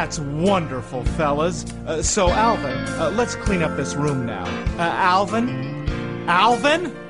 That's wonderful, fellas. So, Alvin, let's clean up this room now. Alvin? Alvin?